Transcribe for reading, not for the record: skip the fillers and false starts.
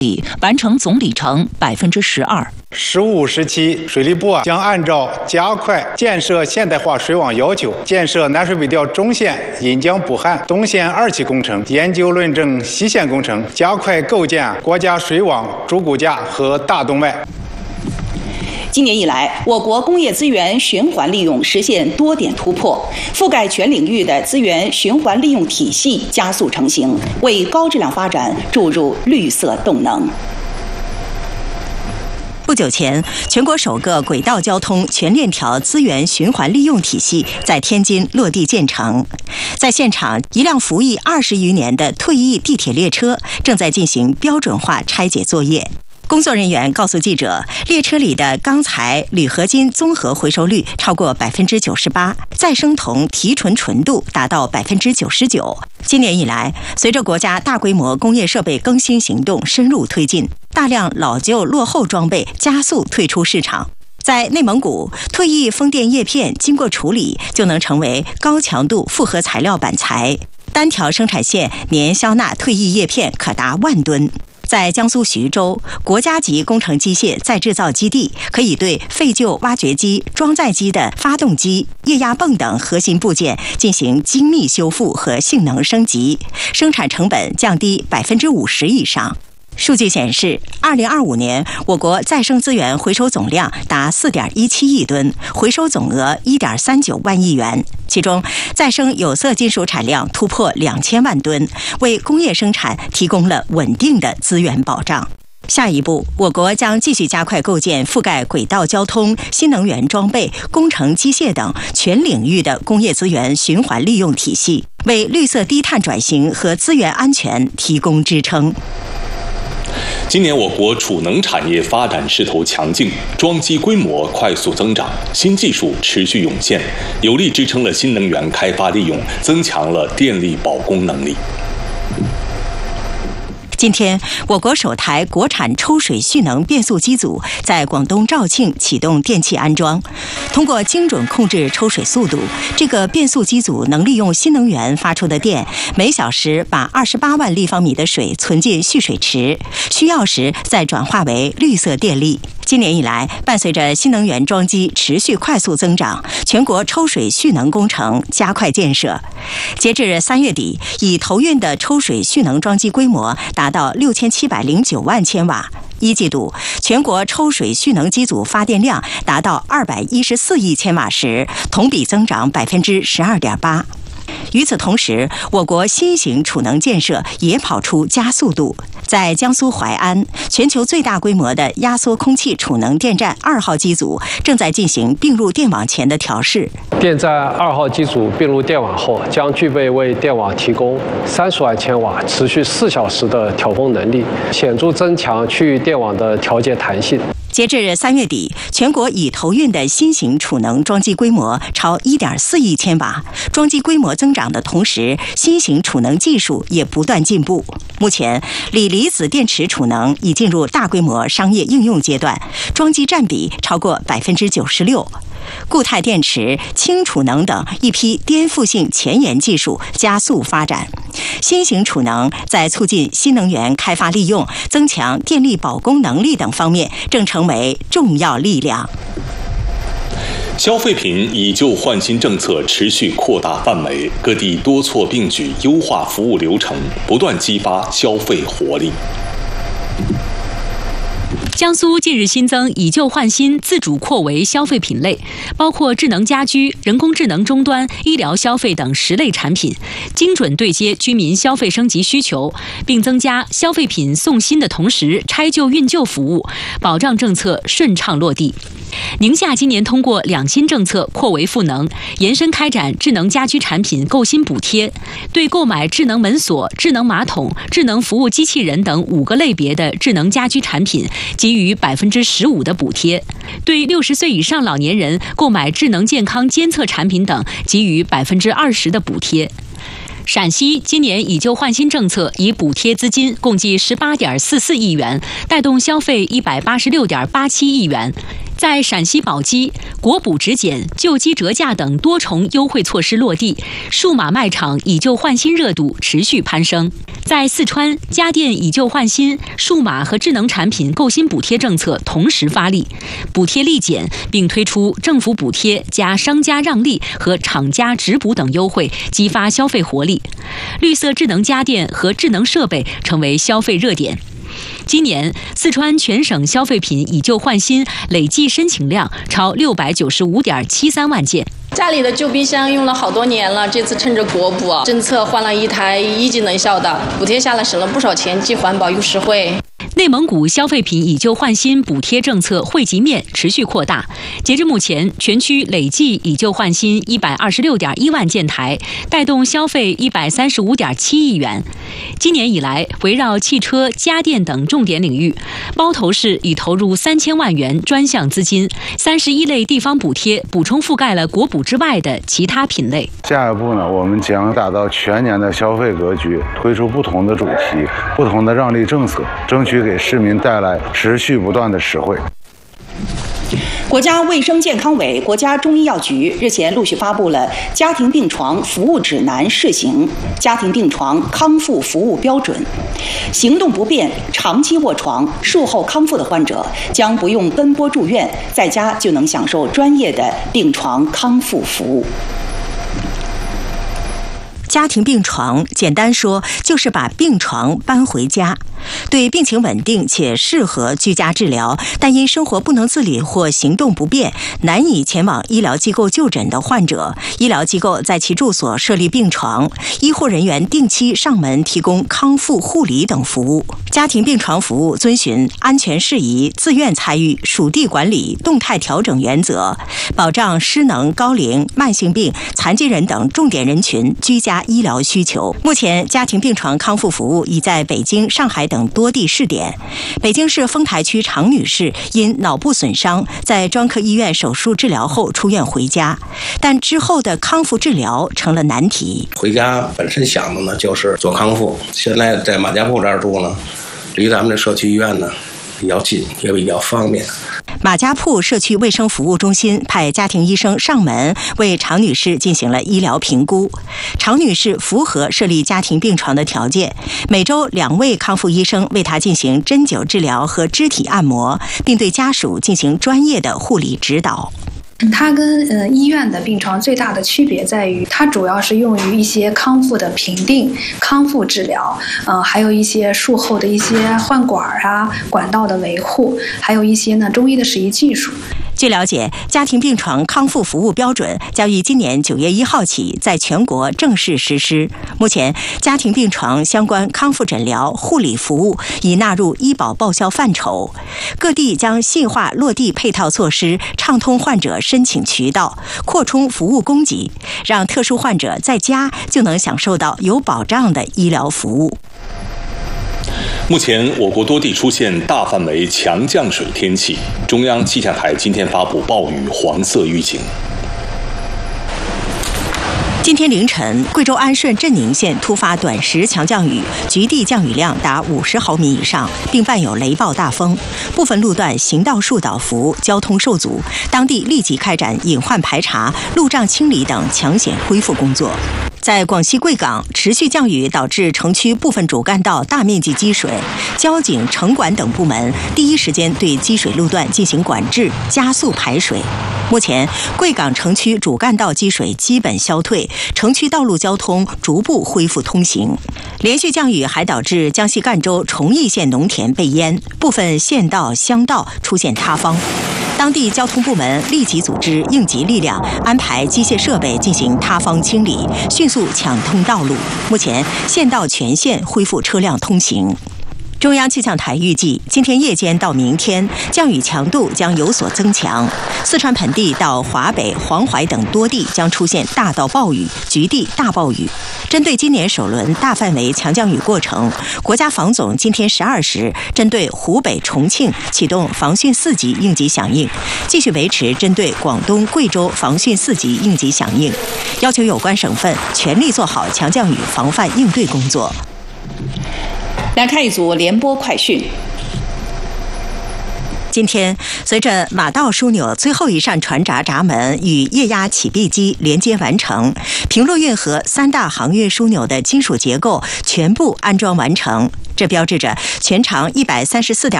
完成总里程12%。 15、17，水利部将按照加快建设现代化水网要求，建设南水北调中线引江补汉东线2期工程，研究论证西线工程，加快构建国家水网主骨架和大动脉。 今年以来，我国工业资源循环利用实现多点突破，覆盖全领域的资源循环利用体系加速成型，为高质量发展注入绿色动能。 不久前，全国首个轨道交通全链条资源循环利用体系在天津落地建成。在现场，一辆服役20余年的退役地铁列车正在进行标准化拆解作业。工作人员告诉记者，列车里的钢材、铝合金综合回收率超过98%，再生铜提纯纯度达到99%。今年以来，随着国家大规模工业设备更新行动深入推进，大量老旧落后装备加速退出市场。在内蒙古，退役风电叶片经过处理就能成为高强度复合材料板材，单条生产线年销纳退役叶片可达10000吨。在江苏徐州，国家级工程机械再制造基地可以对废旧挖掘机、装载机的发动机、液压泵等核心部件进行精密修复和性能升级，生产成本降低50%以上。数据显示，2025年我国再生资源回收总量达4.17亿吨，回收总额1.39万亿元。其中，再生有色金属产量突破2000万吨，为工业生产提供了稳定的资源保障。下一步，我国将继续加快构建覆盖轨道交通、新能源装备、工程机械等全领域的工业资源循环利用体系，为绿色低碳转型和资源安全提供支撑。 今年我国储能产业发展势头强劲，装机规模快速增长，新技术持续涌现，有力支撑了新能源开发利用，增强了电力保供能力。 今天，我国首台国产抽水蓄能变速机组在广东肇庆启动电气安装。通过精准控制抽水速度，这个变速机组能利用新能源发出的电，每小时把28万立方米的水存进蓄水池，需要时再转化为绿色电力。今年以来，伴随着新能源装机持续快速增长，全国抽水蓄能工程加快建设。截至3月底，已投运的抽水蓄能装机规模达到6709万千瓦。一季度，全国抽水蓄能机组发电量达到214亿千瓦时，同比增长12.8%。与此同时，我国新型储能建设也跑出加速度。在江苏淮安，全球最大规模的压缩空气储能电站2号机组正在进行并入电网前的调试。 电站2号机组并入电网后，将具备为电网提供30万千瓦、持续4小时的调峰能力，显著增强区域电网的调节弹性。 截至3月底，全国已投运的新型储能装机规模超1.4亿千瓦。装机规模增长的同时，新型储能技术也不断进步。目前，锂离子电池储能已进入大规模商业应用阶段，装机占比超过96%。固态电池、氢储能等一批颠覆性前沿技术加速发展。新型储能在促进新能源开发利用、增强电力保供能力等方面正成为重要力量。 消费品以旧换新政策持续扩大范围，各地多措并举优化服务流程，不断激发消费活力。 江苏近日新增以旧换新自主扩围消费品类，包括智能家居、人工智能终端、医疗消费等10类产品，精准对接居民消费升级需求，并增加消费品送新的同时拆旧运旧服务，保障政策顺畅落地。宁夏今年通过2新政策扩围赋能，延伸开展智能家居产品购新补贴，对购买智能门锁、智能马桶、智能服务机器人等5个类别的智能家居产品给予15%的补贴，对60岁以上老年人购买智能健康监测产品等给予20%的补贴。陕西今年以旧换新政策以补贴资金共计18.44亿元，带动消费186.87亿元。 在陕西宝鸡，国补直减、旧机折价等多重优惠措施落地，数码卖场以旧换新热度持续攀升。在四川，家电以旧换新、数码和智能产品购新补贴政策同时发力，补贴立减，并推出政府补贴加商家让利和厂家直补等优惠，激发消费活力。绿色智能家电和智能设备成为消费热点。今年，四川全省消费品以旧换新累计申请量超695.73万件。 家里的旧冰箱用了好多年了，这次趁着国补政策换了一台一级能效的，补贴下来省了不少钱，既环保又实惠。 内蒙古消费品以旧换新补贴政策惠及面持续扩大，截至目前，全区累计以旧换新126.1万件台，带动消费135.7亿元。今年以来，围绕汽车、家电等重点领域，包头市已投入3000万元专项资金，31类地方补贴补充覆盖了国补之外的其他品类。 下一步呢，我们将打造全年的消费格局，推出不同的主题、不同的让利政策，争取给市民带来持续不断的实惠。 国家卫生健康委、国家中医药局日前陆续发布了《家庭病床服务指南试行》《家庭病床康复服务标准》，行动不便、长期卧床、术后康复的患者将不用奔波住院，在家就能享受专业的病床康复服务。 家庭病床，简单说就是把病床搬回家。对病情稳定且适合居家治疗，但因生活不能自理或行动不便，难以前往医疗机构就诊的患者，医疗机构在其住所设立病床，医护人员定期上门提供康复护理等服务。家庭病床服务遵循安全适宜、自愿参与、属地管理、动态调整原则，保障失能、高龄、慢性病、残疾人等重点人群居家医疗需求。目前，家庭病床康复服务已在北京、上海等多地试点。北京市丰台区常女士因脑部损伤，在专科医院手术治疗后出院回家，但之后的康复治疗成了难题。 回家本身想的呢就是做康复，现在在马家铺这儿住呢，离咱们的社区医院呢比较近，也比较方便。 马家铺社区卫生服务中心派家庭医生上门为常女士进行了医疗评估。常女士符合设立家庭病床的条件，每周2位康复医生为她进行针灸治疗和肢体按摩，并对家属进行专业的护理指导。 它跟医院的病床最大的区别在于，它主要是用于一些康复的评定、康复治疗，还有一些术后的一些换管啊、管道的维护，还有一些中医的实验技术。 据了解，家庭病床康复服务标准将于今年9月1号起在全国正式实施。目前，家庭病床相关康复诊疗、护理服务已纳入医保报销范畴。各地将细化落地配套措施，畅通患者申请渠道，扩充服务供给，让特殊患者在家就能享受到有保障的医疗服务。 目前，我国多地出现大范围强降水天气，中央气象台今天发布暴雨黄色预警。 今天凌晨，贵州安顺镇宁县突发短时强降雨，局地降雨量达50毫米以上，并伴有雷暴大风，部分路段行道树倒伏，交通受阻，当地立即开展隐患排查、路障清理等抢险恢复工作。在广西贵港，持续降雨导致城区部分主干道大面积积水，交警、城管等部门第一时间对积水路段进行管制，加速排水。目前，贵港城区主干道积水基本消退，城区道路交通逐步恢复通行。连续降雨还导致江西赣州崇义县农田被淹，部分县道、乡道出现塌方。当地交通部门立即组织应急力量，安排机械设备进行塌方清理，迅速抢通道路。目前，县道全线恢复车辆通行。中央气象台预计，今天夜间到明天，降雨强度将有所增强。四川盆地到华北、黄淮等多地将出现大到暴雨、局地大暴雨。针对今年首轮大范围强降雨过程，国家防总今天12时针对湖北、重庆启动防汛4级应急响应，继续维持针对广东、贵州防汛4级应急响应，要求有关省份全力做好强降雨防范应对工作。 来看一组联播快讯。 今天，随着马道枢纽最后一扇船闸闸门与液压起闭机连接完成，平洛运河3大航运枢纽的金属结构全部安装完成。这标志着全长134.2